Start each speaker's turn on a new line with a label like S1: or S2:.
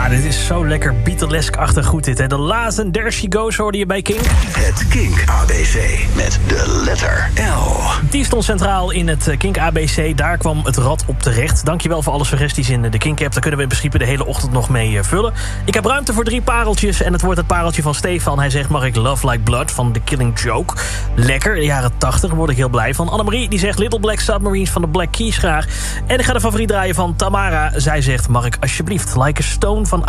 S1: Ja, dit is zo lekker Beatlesk-achtig goed dit, hè. The Last and There She Goes hoorde je bij Kink.
S2: Het Kink ABC met de letter L.
S1: Die stond centraal in het Kink ABC. Daar kwam het rad op terecht. Dankjewel voor alle suggesties in de Kink-app. Daar kunnen we in principe de hele ochtend nog mee vullen. Ik heb ruimte voor 3 pareltjes. En het wordt het pareltje van Stefan. Hij zegt, mag ik Love Like Blood van The Killing Joke? Lekker, de jaren 80, daar word ik heel blij van. Annemarie, die zegt Little Black Submarines van de Black Keys graag. En ik ga de favoriet draaien van Tamara. Zij zegt, mag ik alsjeblieft Like a Stone van